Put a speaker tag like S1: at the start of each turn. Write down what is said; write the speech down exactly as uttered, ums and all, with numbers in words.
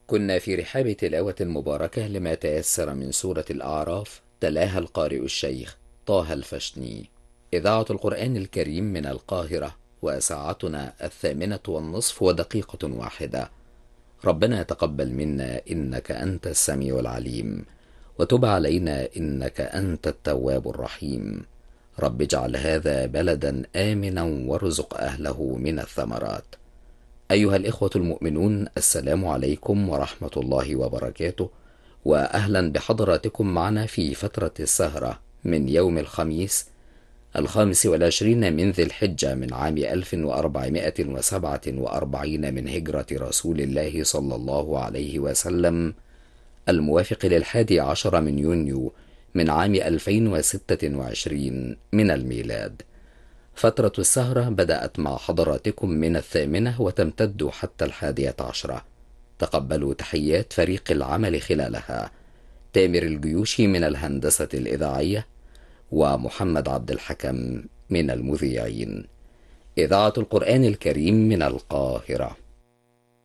S1: كنا في رحاب تلاوة مباركة لما تيسر من سورة الأعراف، تلاها القارئ الشيخ طه الفشني. إذاعة القرآن الكريم من القاهرة، وساعتنا الثامنة والنصف ودقيقة واحدة. ربنا يتقبل منا إنك أنت السميع العليم، وتب علينا إنك أنت التواب الرحيم. رب اجعل هذا بلدا آمنا وارزق أهله من الثمرات. أيها الإخوة المؤمنون، السلام عليكم ورحمة الله وبركاته، وأهلا بحضراتكم معنا في فترة السهرة من يوم الخميس الخامس والعشرين من ذي الحجة من عام ألف وأربعمائة وسبعة وأربعين من هجرة رسول الله صلى الله عليه وسلم، الموافق للحادي عشر من يونيو من عام ألفين وستة وعشرين من الميلاد. فترة السهرة بدأت مع حضراتكم من الثامنة وتمتد حتى الحادية عشرة. تقبلوا تحيات فريق العمل خلالها: تامر الجيوشي من الهندسة الإذاعية، ومحمد عبد الحكم من المذيعين. إذاعة القرآن الكريم من القاهرة.